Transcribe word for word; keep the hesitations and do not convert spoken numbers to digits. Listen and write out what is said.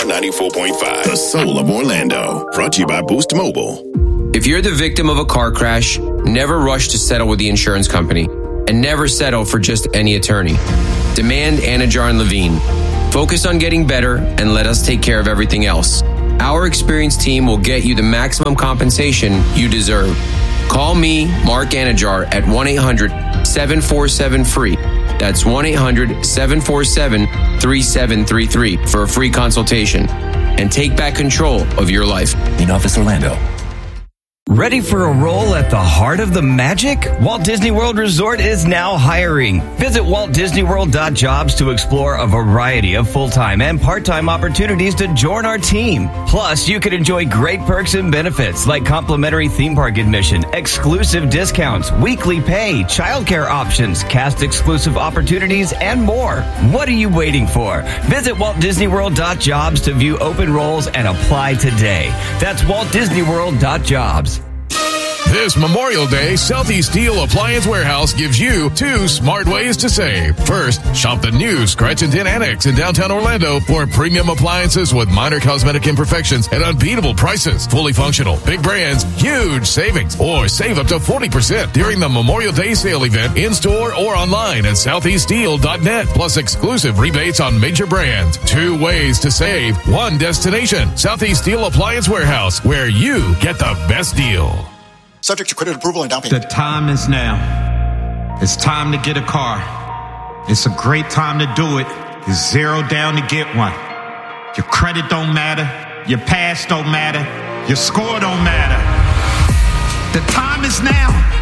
R ninety-four point five, the soul of Orlando. Brought to you by Boost Mobile. If you're the victim of a car crash, never rush to settle with the insurance company and never settle for just any attorney. Demand Anajar and Levine. Focus on getting better and let us take care of everything else. Our experienced team will get you the maximum compensation you deserve. Call me, Mark Anajar, at one eight hundred seven four seven free. That's one eight hundred seven four seven three seven three three for a free consultation. And take back control of your life. In Office Orlando. Ready for a role at the heart of the magic? Walt Disney World Resort is now hiring. Visit walt disney world dot jobs to explore a variety of full-time and part-time opportunities to join our team. Plus, you can enjoy great perks and benefits like complimentary theme park admission, exclusive discounts, weekly pay, childcare options, cast-exclusive opportunities, and more. What are you waiting for? Visit walt disney world dot jobs to view open roles and apply today. That's walt disney world dot jobs. This Memorial Day, Southeast Steel Appliance Warehouse gives you two smart ways to save. First, shop the new Scratch and Dent Annex in downtown Orlando for premium appliances with minor cosmetic imperfections at unbeatable prices. Fully functional, big brands, huge savings, or save up to forty percent during the Memorial Day sale event in-store or online at southeast steel dot net, plus exclusive rebates on major brands. Two ways to save, one destination. Southeast Steel Appliance Warehouse, where you get the best deal. Subject to credit approval and down payment. The time is now. It's time to get a car. It's a great time to do it. It's zero down to get one. Your credit don't matter. Your past don't matter. Your score don't matter. The time is now.